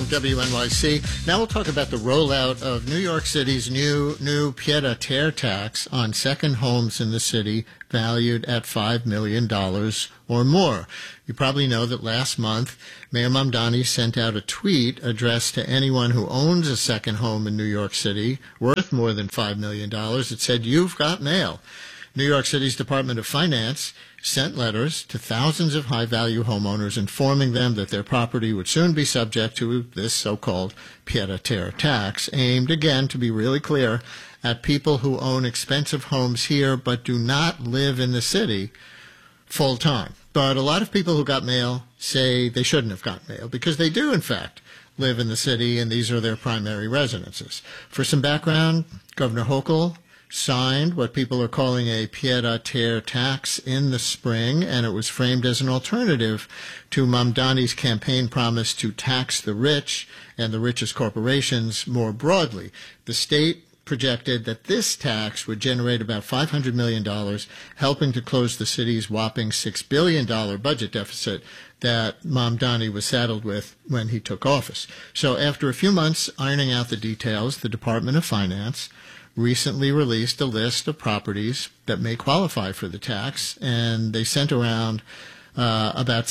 WNYC. Now we'll talk about the rollout of New York City's new pied-à-terre tax on second homes in the city valued at $5 million or more. You probably know that last month, Mayor Mamdani sent out a tweet addressed to anyone who owns a second home in New York City worth more than $5 million. It said, "You've got mail." New York City's Department of Finance sent letters to thousands of high-value homeowners informing them that their property would soon be subject to this so-called pied-à-terre tax, aimed, again, to be really clear, at people who own expensive homes here but do not live in the city full-time. But a lot of people who got mail say they shouldn't have gotten mail because they do, in fact, live in the city, and these are their primary residences. For some background, Governor Hochul signed what people are calling a pied-à-terre tax in the spring, and it was framed as an alternative to Mamdani's campaign promise to tax the rich and the richest corporations more broadly. The state projected that this tax would generate about $500 million, helping to close the city's whopping $6 billion budget deficit that Mamdani was saddled with when he took office. So after a few months ironing out the details, the Department of Finance recently released a list of properties that may qualify for the tax, and they sent around about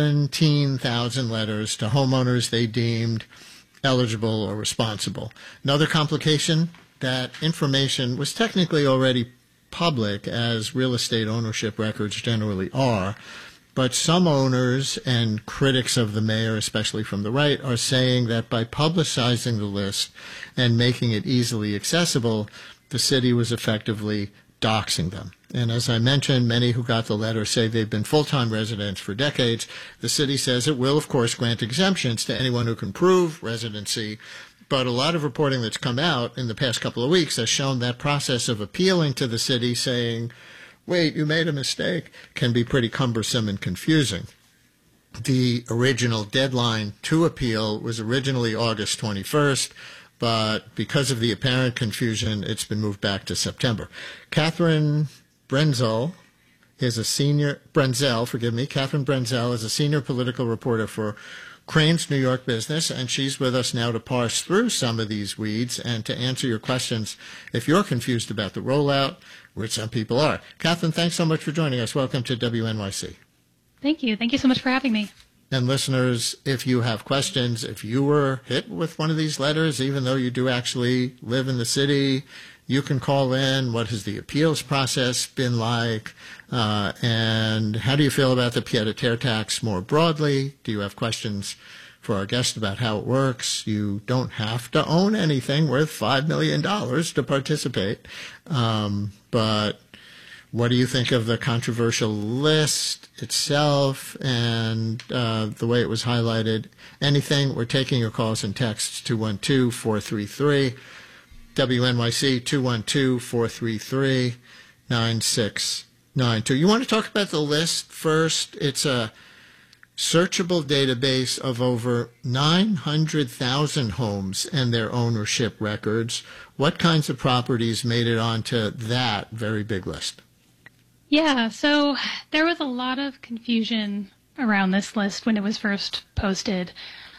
17,000 letters to homeowners they deemed eligible or responsible. Another complication, that information was technically already public, as real estate ownership records generally are, but some owners and critics of the mayor, especially from the right, are saying that by publicizing the list and making it easily accessible, the city was effectively doxing them. And as I mentioned, many who got the letter say they've been full-time residents for decades. The city says it will, of course, grant exemptions to anyone who can prove residency. But a lot of reporting that's come out in the past couple of weeks has shown that process of appealing to the city saying, "Wait, you made a mistake," can be pretty cumbersome and confusing. The original deadline to appeal was originally August 21st, but because of the apparent confusion, it's been moved back to September. Catherine Brenzel is a senior political reporter for Crain's New York Business, and she's with us now to parse through some of these weeds and to answer your questions if you're confused about the rollout, which some people are. Catherine, thanks so much for joining us. Welcome to WNYC. Thank you. Thank you so much for having me. And listeners, if you have questions, if you were hit with one of these letters, even though you do actually live in the city, you can call in. What has the appeals process been like? And how do you feel about the pied-à-terre tax more broadly? Do you have questions for our guest about how it works? You don't have to own anything worth $5 million to participate. But what do you think of the controversial list itself and the way it was highlighted? Anything? We're taking your calls and texts, 212-433. WNYC 212-433-9692. You want to talk about the list first? It's a searchable database of over 900,000 homes and their ownership records. What kinds of properties made it onto that very big list? Yeah, so there was a lot of confusion around this list when it was first posted.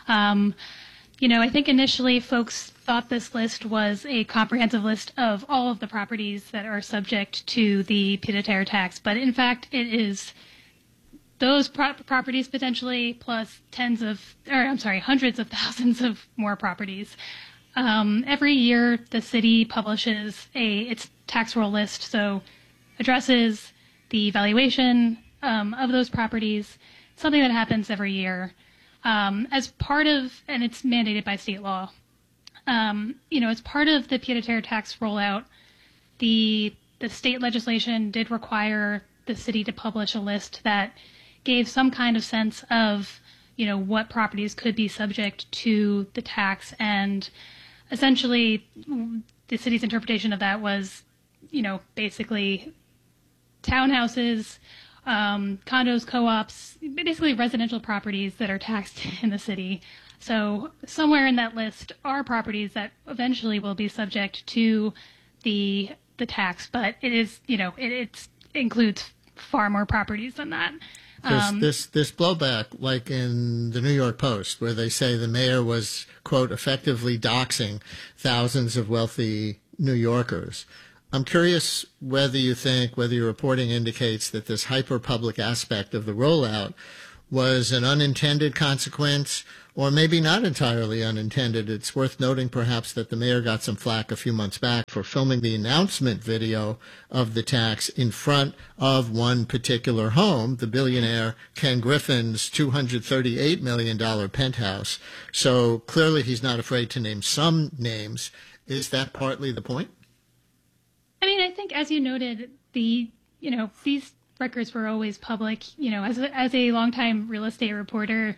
I think initially folks thought this list was a comprehensive list of all of the properties that are subject to the pied-à-terre tax, but in fact it is those properties potentially plus hundreds of thousands of more properties. Every year the city publishes its tax roll list, so addresses, the valuation of those properties, something that happens every year. As part of, and it's mandated by state law, as part of the pied-à-terre tax rollout, the state legislation did require the city to publish a list that gave some kind of sense of, what properties could be subject to the tax. And essentially, the city's interpretation of that was, basically townhouses, condos, co-ops, basically residential properties that are taxed in the city. So somewhere in that list are properties that eventually will be subject to the tax, but it is, it includes far more properties than that. This blowback, like in the New York Post, where they say the mayor was, quote, effectively doxing thousands of wealthy New Yorkers. I'm curious whether your reporting indicates that this hyper-public aspect of the rollout was an unintended consequence, or maybe not entirely unintended. It's worth noting, perhaps, that the mayor got some flack a few months back for filming the announcement video of the tax in front of one particular home, the billionaire Ken Griffin's $238 million penthouse. So clearly he's not afraid to name some names. Is that partly the point? I mean, I think, as you noted, these records were always public. As a longtime real estate reporter,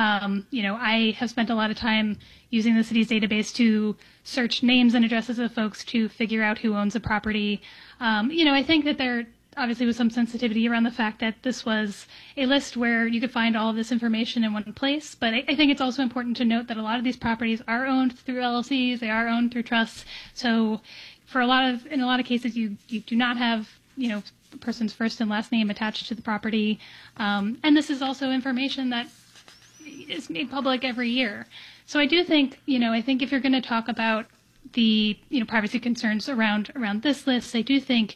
I have spent a lot of time using the city's database to search names and addresses of folks to figure out who owns a property. I think that there obviously was some sensitivity around the fact that this was a list where you could find all of this information in one place. But I think it's also important to note that a lot of these properties are owned through LLCs, they are owned through trusts. So in a lot of cases, you do not have, the person's first and last name attached to the property. And this is also information that is made public every year. So I do think, I think if you're going to talk about the, privacy concerns around this list, I do think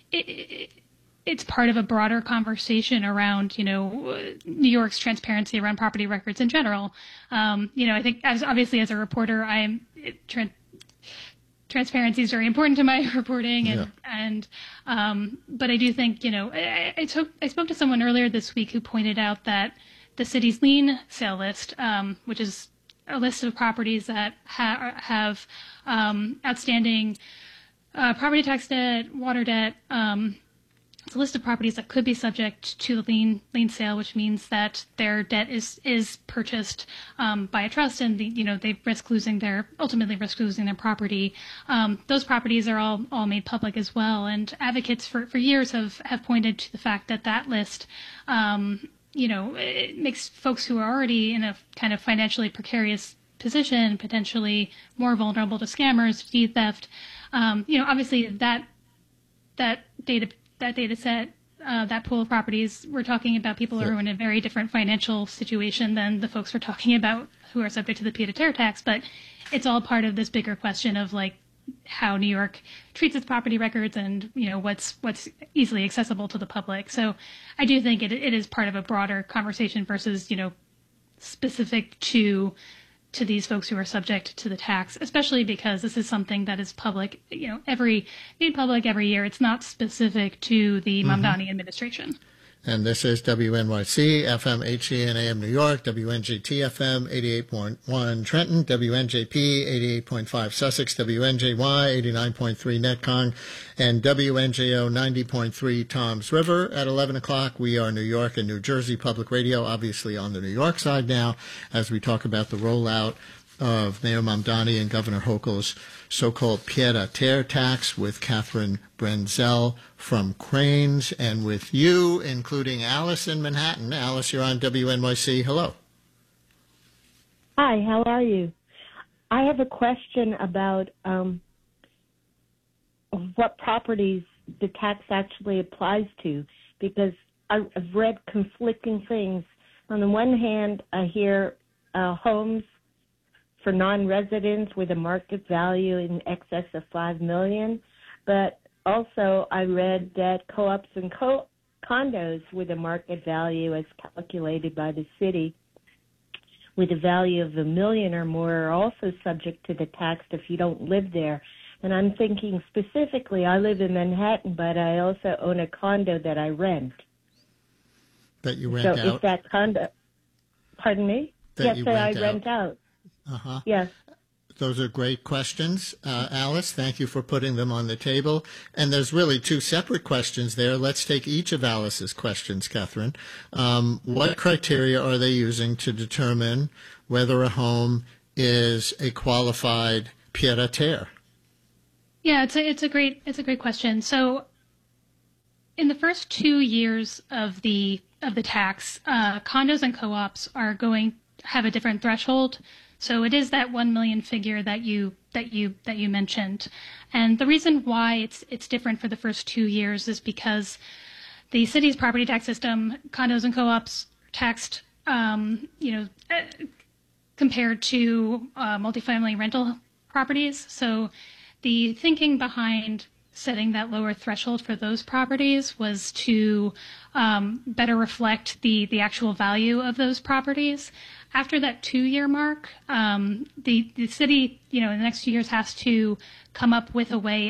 it's part of a broader conversation around, New York's transparency around property records in general. I think as a reporter, transparency is very important to my reporting, but I do think, I spoke to someone earlier this week who pointed out that the city's lien sale list, which is a list of properties that have outstanding property tax debt, water debt. It's a list of properties that could be subject to the lien sale, which means that their debt is purchased by a trust, and they ultimately risk losing their property. Those properties are all made public as well, and advocates for years have pointed to the fact that list, it makes folks who are already in a kind of financially precarious position potentially more vulnerable to scammers, deed theft. Obviously that data set, that pool of properties, we're talking about people who are in a very different financial situation than the folks we're talking about who are subject to the pied-à-terre tax. But it's all part of this bigger question of how New York treats its property records and what's easily accessible to the public. So I do think it is part of a broader conversation versus specific to these folks who are subject to the tax, especially because this is something that is public, made public every year. It's not specific to the Mamdani administration. And this is WNYC, FM, HE, and AM New York, WNJT, FM, 88.1 Trenton, WNJP, 88.5 Sussex, WNJY, 89.3 Netcong, and WNJO, 90.3 Toms River. At 11 o'clock, we are New York and New Jersey Public Radio, obviously on the New York side now, as we talk about the rollout of Mayor Mamdani and Governor Hochul's so-called pied-à-terre tax with Catherine Brenzel from Cranes, and with you, including Alice in Manhattan. Alice, you're on WNYC. Hello. Hi, how are you? I have a question about what properties the tax actually applies to, because I've read conflicting things. On the one hand, I hear homes for non-residents with a market value in excess of $5 million, but also I read that co-ops and condos with a market value as calculated by the city with a value of $1 million or more are also subject to the tax if you don't live there. And I'm thinking specifically, I live in Manhattan, but I also own a condo that I rent. That you rent out? So if that condo, pardon me? Yes, that I rent out. Uh-huh. Yes. Those are great questions, Alice. Thank you for putting them on the table. And there's really two separate questions there. Let's take each of Alice's questions, Catherine. What criteria are they using to determine whether a home is a qualified pied-à-terre? Yeah, it's a great question. So, in the first 2 years of the tax, condos and co-ops are going to have a different threshold. So it is that 1 million figure that you mentioned, and the reason why it's different for the first 2 years is because the city's property tax system, condos and co-ops taxed, compared to multifamily rental properties. So the thinking behind setting that lower threshold for those properties was to better reflect the actual value of those properties. After that 2-year mark, the city, in the next 2 years has to come up with a way